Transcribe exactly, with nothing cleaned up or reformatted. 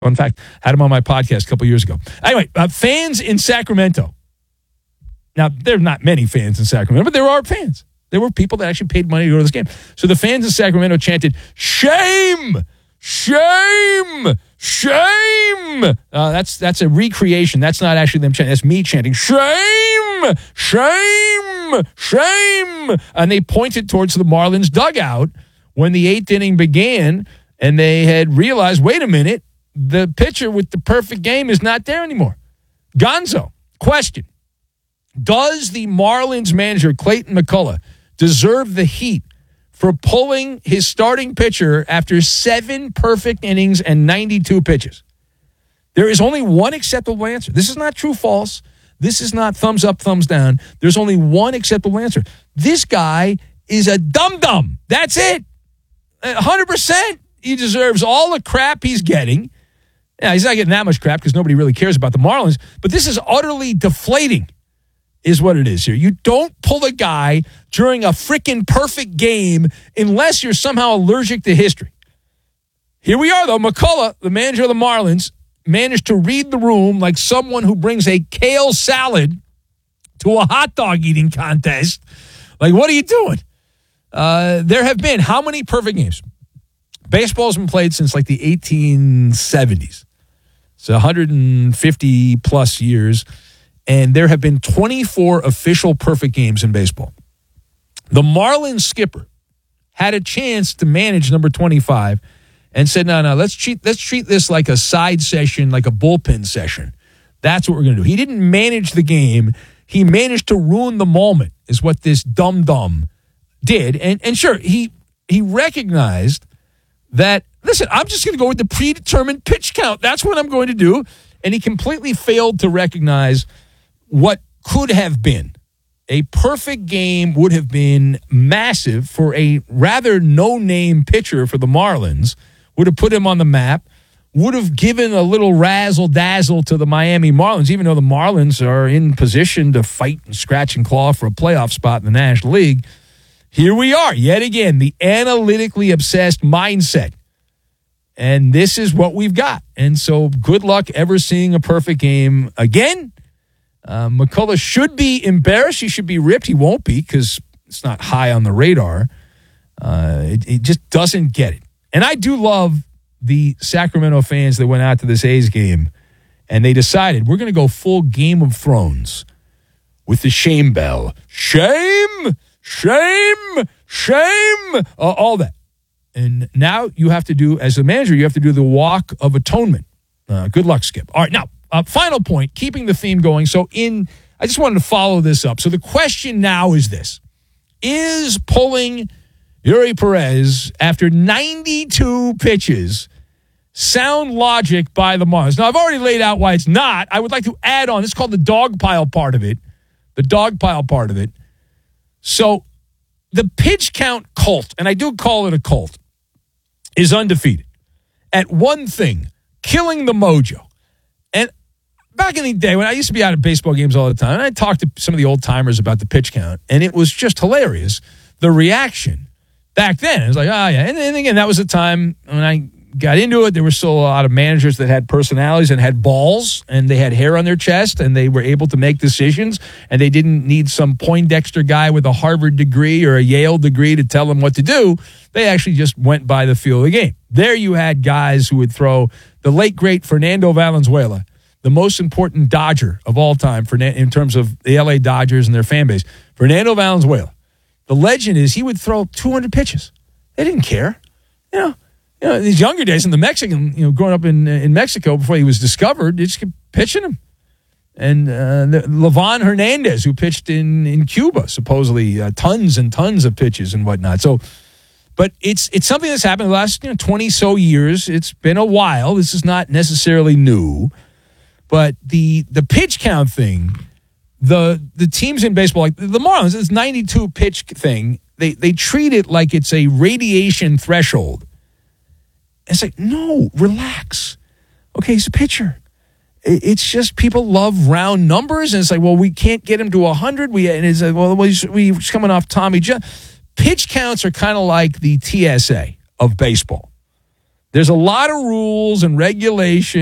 In fact, had him on my podcast a couple years ago. Anyway, uh, fans in Sacramento. Now, there are not many fans in Sacramento, but there are fans. There were people that actually paid money to go to this game. So the fans in Sacramento chanted, "Shame! Shame! Shame!" Uh, that's that's a recreation. That's not actually them chanting. That's me chanting, "Shame! Shame! Shame!" And they pointed towards the Marlins dugout when the eighth inning began, and they had realized, wait a minute, the pitcher with the perfect game is not there anymore. Gonzo, question. Does the Marlins manager, Clayton McCullough, deserve the heat for pulling his starting pitcher after seven perfect innings and ninety-two pitches? There is only one acceptable answer. This is not true, false. This is not thumbs up, thumbs down. There's only one acceptable answer. This guy is a dum-dum. That's it. one hundred percent. He deserves all the crap he's getting. Yeah, he's not getting that much crap because nobody really cares about the Marlins, but this is utterly deflating. Is what it is here. You don't pull a guy during a freaking perfect game unless you're somehow allergic to history. Here we are, though. McCullough, the manager of the Marlins, managed to read the room like someone who brings a kale salad to a hot dog eating contest. Like, what are you doing? Uh, there have been how many perfect games? Baseball's been played since like the eighteen seventies. So one hundred fifty plus years. And there have been twenty-four official perfect games in baseball. The Marlins skipper had a chance to manage number twenty-five and said, no, no, let's treat, let's treat this like a side session, like a bullpen session. That's what we're going to do. He didn't manage the game. He managed to ruin the moment is what this dum-dum did. And, and sure, he he recognized that, listen, I'm just going to go with the predetermined pitch count. That's what I'm going to do. And he completely failed to recognize what could have been. A perfect game would have been massive for a rather no-name pitcher for the Marlins, would have put him on the map, would have given a little razzle-dazzle to the Miami Marlins, even though the Marlins are in position to fight and scratch and claw for a playoff spot in the National League. Here we are, yet again, the analytically obsessed mindset. And this is what we've got. And so good luck ever seeing a perfect game again. Uh, McCullough should be embarrassed. He should be ripped. He won't be because it's not high on the radar. Uh, it, it just doesn't get it. And I do love the Sacramento fans that went out to this A's game and they decided we're going to go full Game of Thrones with the shame bell. Shame, shame, shame, uh, all that. And now you have to do, as a manager, you have to do the walk of atonement. Uh, good luck, Skip. All right, now, uh, final point, keeping the theme going. So in, I just wanted to follow this up. So the question now is this. Is pulling Yuri Perez after ninety-two pitches sound logic by the Marlins? Now, I've already laid out why it's not. I would like to add on. It's called the dog pile part of it. The dog pile part of it. So the pitch count cult, and I do call it a cult, is undefeated at one thing, killing the mojo. And back in the day, when I used to be out at baseball games all the time, and I talked to some of the old timers about the pitch count, and it was just hilarious. The reaction back then, it was like, oh, yeah. And, and again, that was a time when I got into it. There were still a lot of managers that had personalities and had balls, and they had hair on their chest, and they were able to make decisions, and they didn't need some Poindexter guy with a Harvard degree or a Yale degree to tell them what to do. They actually just went by the feel of the game. There you had guys who would throw the late, great Fernando Valenzuela, the most important Dodger of all time for in terms of the L A Dodgers and their fan base. Fernando Valenzuela. The legend is he would throw two hundred pitches. They didn't care. You know, you know, these younger days in the Mexican, you know, growing up in in Mexico before he was discovered, they just kept pitching him. And uh, the, Livan Hernandez, who pitched in, in Cuba, supposedly uh, tons and tons of pitches and whatnot. So, but it's it's something that's happened in the last you know, twenty so years. It's been a while. This is not necessarily new. But the the pitch count thing, the the teams in baseball, like the Marlins, this ninety-two pitch thing, they they treat it like it's a radiation threshold. It's like, no, relax. Okay, he's a pitcher. It's just people love round numbers, and it's like, well, we can't get him to one hundred. We and it's like, well, we're just coming off Tommy John. Pitch counts are kind of like the T S A of baseball. There's a lot of rules and regulations